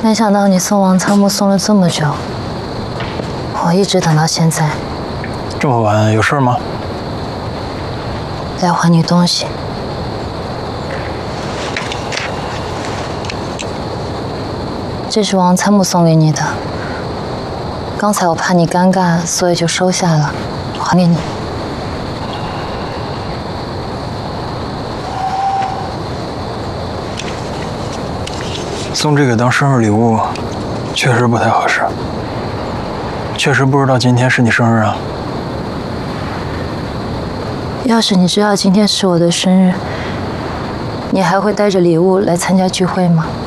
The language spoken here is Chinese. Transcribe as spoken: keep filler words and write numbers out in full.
没想到你送王参谋送了这么久，我一直等到现在。 这么晚有事吗？ 来还你东西。这是王参谋送给你的。刚才我怕你尴尬，所以就收下了，还给你。 送这个当生日礼物，确实不太合适。确实不知道今天是你生日啊。 要是你知道今天是我的生日，你还会带着礼物来参加聚会吗？